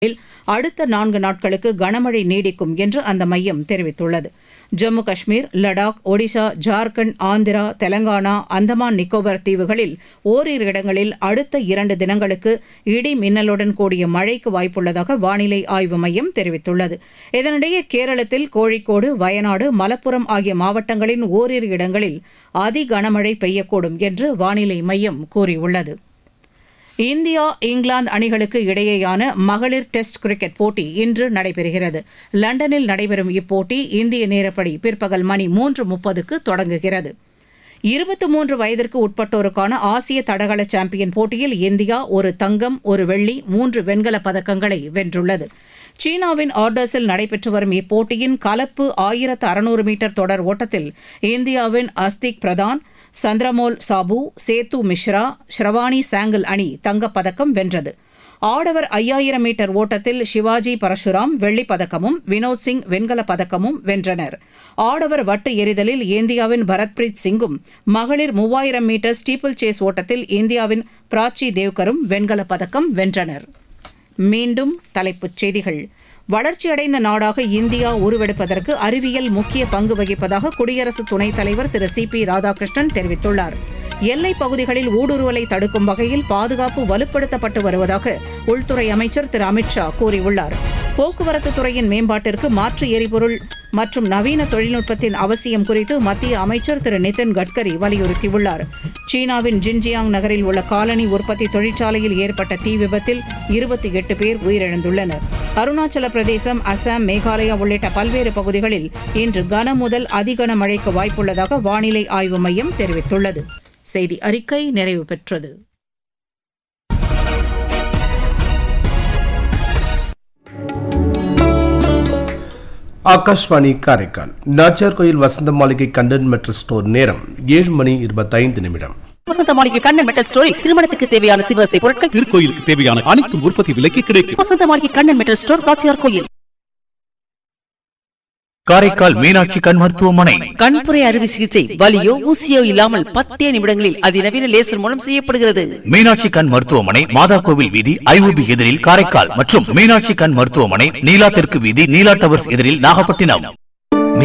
அடுத்த 4 நாட்களுக்கு கனமழை நீடிக்கும் என்று அந்த மையம் தெரிவித்துள்ளது. ஜம்மு காஷ்மீர், லடாக், ஒடிஷா, ஜார்க்கண்ட், ஆந்திரா, தெலங்கானா, அந்தமான் நிக்கோபார் தீவுகளில் ஓரிரு இடங்களில் அடுத்த 2 தினங்களுக்கு இடி மின்னலுடன் கூடிய மழைக்கு வாய்ப்புள்ளதாக வானிலை ஆய்வு மையம் தெரிவித்துள்ளது. இதனிடையே கேரளத்தில் கோழிக்கோடு, வயநாடு, மலப்புரம் ஆகிய மாவட்டங்களின் ஓரிரு இடங்களில் அதி கனமழை பெய்யக்கூடும் என்று வானிலை மையம் கூறியுள்ளது. இந்தியா, இங்கிலாந்து அணிகளுக்கு இடையேயான மகளிர் டெஸ்ட் கிரிக்கெட் போட்டி இன்று நடைபெறுகிறது. லண்டனில் நடைபெறும் இப்போட்டி இந்திய நேரப்படி பிற்பகல் மணி 3:30க்கு தொடங்குகிறது. 23 வயதிற்கு உட்பட்டோருக்கான ஆசிய தடகள சாம்பியன் போட்டியில் இந்தியா 1 தங்கம், 1 வெள்ளி, 3 வெண்கலப் பதக்கங்களை வென்றுள்ளது. சீனாவின் ஆர்டர்ஸில் நடைபெற்று வரும் இப்போட்டியின் கலப்பு 1600 மீட்டர் தொடர் ஓட்டத்தில் இந்தியாவின் அஸ்திக் பிரதான், சந்திரமோல் சாபு, சேத்து மிஸ்ரா, ஸ்ரவானி சாங்கல் அணி தங்கப்பதக்கம் வென்றது. ஆடவர் 5000 மீட்டர் ஓட்டத்தில் சிவாஜி பரசுராம் வெள்ளிப் பதக்கமும் வினோத் சிங் வெண்கலப் பதக்கமும் வென்றனர். ஆடவர் வட்டு எறிதலில் இந்தியாவின் பரத்பிரீத் சிங்கும், மகளிர் 3000 மீட்டர் ஸ்டீப்பிள் சேஸ் ஓட்டத்தில் இந்தியாவின் பிராச்சி தேவ்கரும் வெண்கலப் பதக்கம் வென்றனர். மீண்டும் தலைப்புச் செய்திகள். வளர்ச்சியடைந்த நாடாக இந்தியா உருவெடுப்பதற்கு அறிவியல் முக்கிய பங்கு வகிப்பதாக குடியரசு துணைத் தலைவர் திரு சி.பி. ராதாகிருஷ்ணன் தெரிவித்துள்ளார். எல்லைப் பகுதிகளில் ஊடுருவலை தடுக்கும் வகையில் பாதுகாப்பு வலுப்படுத்தப்பட்டு வருவதாக உள்துறை அமைச்சர் திரு அமித் ஷா கூறியுள்ளார். போக்குவரத்து துறையின் மேம்பாட்டிற்கு மாற்று எரிபொருள் மற்றும் நவீன தொழில்நுட்பத்தின் அவசியம் குறித்து மத்திய அமைச்சர் திரு நிதின் கட்கரி வலியுறுத்தியுள்ளார். சீனாவின் ஜின்ஜியாங் நகரில் உள்ள காலனி உற்பத்தி தொழிற்சாலையில் ஏற்பட்ட தீ விபத்தில் 28 பேர் உயிரிழந்துள்ளனர். அருணாச்சல பிரதேசம், அசாம், மேகாலயா உள்ளிட்ட பல்வேறு பகுதிகளில் இன்று கனமுதல் அதிகன மழைக்கு வாய்ப்புள்ளதாக வானிலை ஆய்வு மையம் தெரிவித்துள்ளது. செய்தி அறிக்கை நிறைவு பெற்றது. ஆகாஷ்வாணி காரைக்கால். நாச்சியார் கோயில் வசந்த மாளிகை கண்ணன் மெட்டல் ஸ்டோர். நேரம் 7:25. வசந்த மாளிகை கண்ணன் மெட்டல் ஸ்டோரில் திருமணத்துக்கு தேவையான சிவசை பொருட்கள், திருக்கோயிலுக்கு தேவையான அனைத்து உற்பத்தி விலைக்கு கிடைக்கும். வசந்த மாளிகை கண்ணன் மெட்டல் ஸ்டோர், நாச்சியார் கோயில். காரைக்கால் மீனாட்சி கண் மருத்துவமனை. கண்புரை அறுவை சிகிச்சை வலியோ ஊசியோ இல்லாமல் 10 நிமிடங்களில் அதிநவீன லேசர் மூலம் செய்யப்படுகிறது. மீனாட்சி கண் மருத்துவமனை, மாதா கோவில் வீதி, ஐஓபி எதிரில் காரைக்கால் மற்றும் மீனாட்சி கண் மருத்துவமனை, நீலா தெற்கு வீதி, நீலா டவர்ஸ் எதிரில் நாகப்பட்டினம்.